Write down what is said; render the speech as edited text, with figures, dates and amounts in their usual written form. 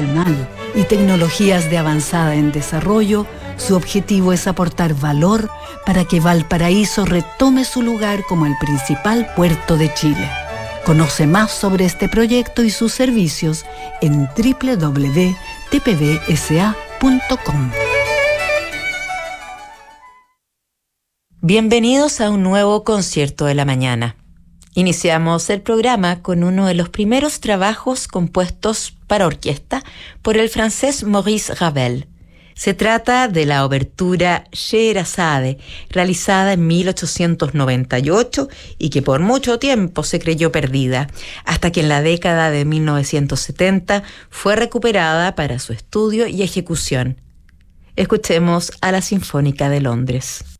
tradicional y tecnologías de avanzada en desarrollo, su objetivo es aportar valor para que Valparaíso retome su lugar como el principal puerto de Chile. Conoce más sobre este proyecto y sus servicios en www.tpvsa.com. Bienvenidos a un nuevo concierto de la mañana. Iniciamos el programa con uno de los primeros trabajos compuestos para orquesta por el francés Maurice Ravel. Se trata de la obertura Scheherazade, realizada en 1898 y que por mucho tiempo se creyó perdida, hasta que en la década de 1970 fue recuperada para su estudio y ejecución. Escuchemos a la Sinfónica de Londres.